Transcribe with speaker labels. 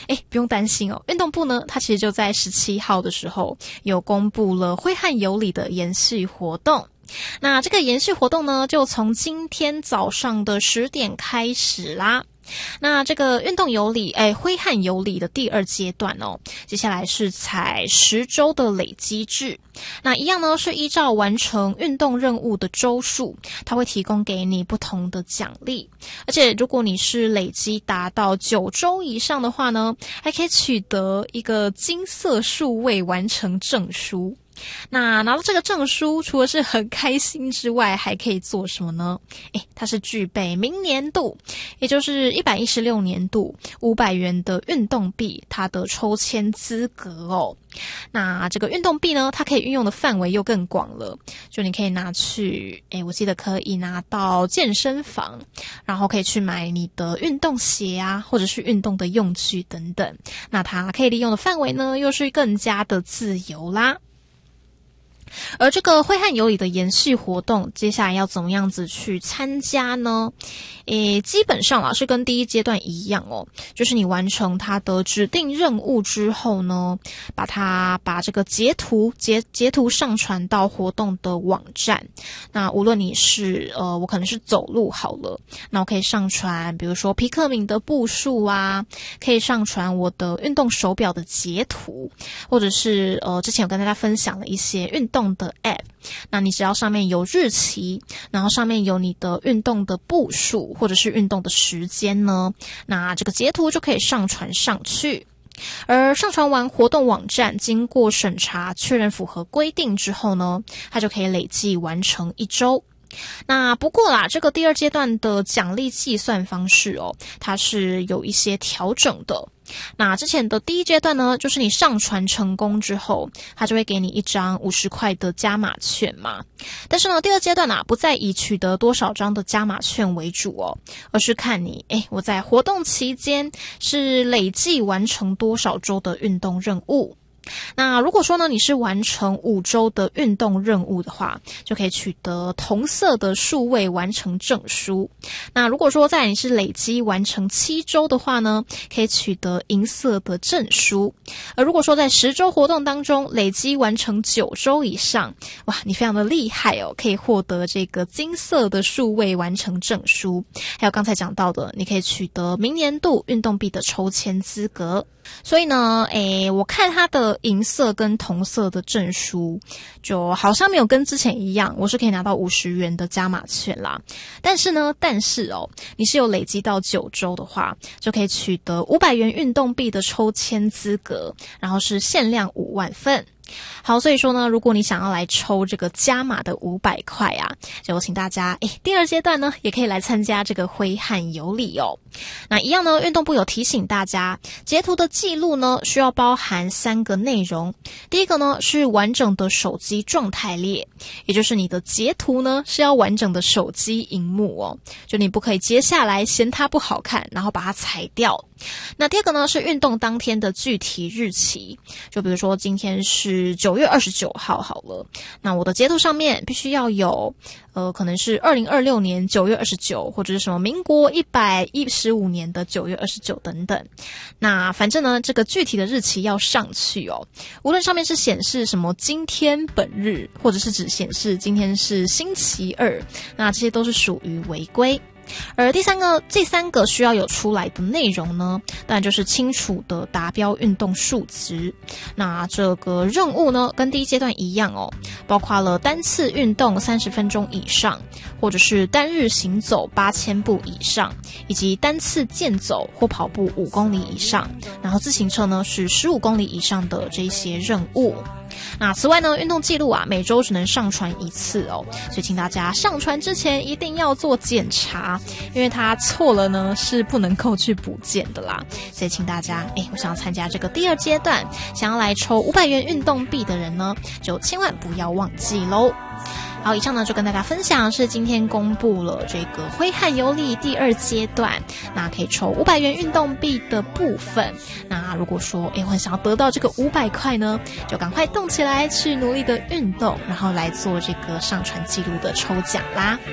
Speaker 1: 不用担心哦，运动部呢，它其实就在17号的时候有公布了挥汗有礼的延续活动。那这个延续活动呢，就从今天早上的10点开始啦。那这个运动有礼，挥汗有礼的第2阶段哦，接下来是采10周的累积制。那一样呢，是依照完成运动任务的周数，它会提供给你不同的奖励。而且如果你是累积达到9周以上的话呢，还可以取得一个金色数位完成证书。那拿到这个证书，除了是很开心之外，还可以做什么呢？它是具备明年度，也就是116年度500元的运动币，它的抽签资格哦。那这个运动币呢，它可以运用的范围又更广了，就你可以拿去，我记得可以拿到健身房，然后可以去买你的运动鞋啊，或者是运动的用具等等。那它可以利用的范围呢，又是更加的自由啦。而这个挥汗有礼的延续活动，接下来要怎么样子去参加呢？基本上啦是跟第1阶段一样哦，就是你完成它的指定任务之后呢，把这个截图上传到活动的网站。那无论你是我可能是走路好了，那我可以上传比如说皮克敏的步数啊，可以上传我的运动手表的截图，或者是之前有跟大家分享了一些运动的 App， 那你只要上面有日期，然后上面有你的运动的步数或者是运动的时间呢，那这个截图就可以上传上去。而上传完活动网站，经过审查确认符合规定之后呢，它就可以累计完成1周。那不过啦，这个第2阶段的奖励计算方式哦，它是有一些调整的。那之前的第1阶段呢，就是你上传成功之后，它就会给你1张50块的加码券嘛。但是呢，第2阶段不再以取得多少张的加码券为主哦，而是看你我在活动期间是累计完成多少周的运动任务。那如果说呢，你是完成5周的运动任务的话，就可以取得同色的数位完成证书。那如果说在你是累积完成7周的话呢，可以取得银色的证书。而如果说在10周活动当中累积完成9周以上，哇，你非常的厉害哦，可以获得这个金色的数位完成证书。还有刚才讲到的，你可以取得明年度运动币的抽签资格。所以呢，我看它的银色跟同色的证书，就好像没有跟之前一样，我是可以拿到50元的加码券啦。但是你是有累积到9周的话，就可以取得500元运动币的抽签资格，然后是限量5万份。好，所以说呢，如果你想要来抽这个加码的500块啊，就请大家第2阶段呢也可以来参加这个挥汗有礼哦。那一样呢，运动部有提醒大家，截图的记录呢需要包含3个内容。第一个呢是完整的手机状态列，也就是你的截图呢是要完整的手机荧幕哦，就你不可以接下来嫌它不好看，然后把它裁掉。那第二个呢是运动当天的具体日期，就比如说今天是9月29号好了，那我的截图上面必须要有可能是2026年9月29，或者是什么民国115年的9月29等等。那反正呢，这个具体的日期要上去哦。无论上面是显示什么今天本日，或者是只显示今天是星期2，那这些都是属于违规。而这3个需要有出来的内容呢，当然就是清楚的达标运动数值。那这个任务呢，跟第1阶段一样哦，包括了单次运动30分钟以上，或者是单日行走8000步以上，以及单次健走或跑步5公里以上，然后自行车呢是15公里以上的这些任务。那此外呢，运动记录每周只能上传1次哦，所以请大家上传之前一定要做检查，因为它错了呢是不能够去补件的啦。所以请大家我想要参加这个第2阶段，想要来抽500元运动币的人呢，就千万不要忘记咯。好，以上呢就跟大家分享是今天公布了这个挥汗有礼第2阶段，那可以抽500元运动币的部分。那如果说我很想要得到这个500块呢，就赶快动起来去努力的运动，然后来做这个上传记录的抽奖啦。